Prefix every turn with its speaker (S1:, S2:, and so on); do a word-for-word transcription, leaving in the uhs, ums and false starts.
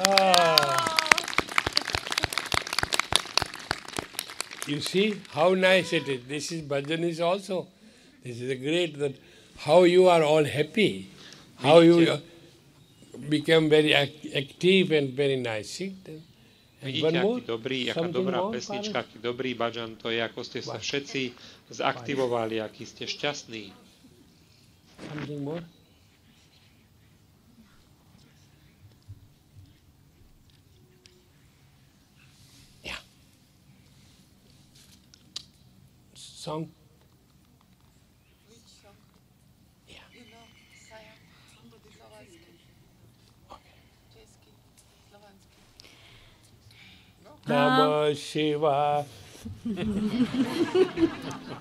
S1: Ah. You see how nice it is. This is bhajan is also. This is a great that how you are all happy, how you become very active and very nice. See? And
S2: Vidíte,
S1: one more,
S2: aký dobrý, aká
S1: something
S2: dobrá
S1: more,
S2: pesnička,
S1: Paresh?
S2: aký dobrý bhajan to je, ako ste sa všetci zaktivovali, aký ste šťastní.
S1: Something more. Yeah. Song.
S3: Which song?
S1: Yeah.
S3: You know, Saya, Slovansky.
S1: Okay.
S3: Český, Slovansky. No.
S1: Namah Shivaya.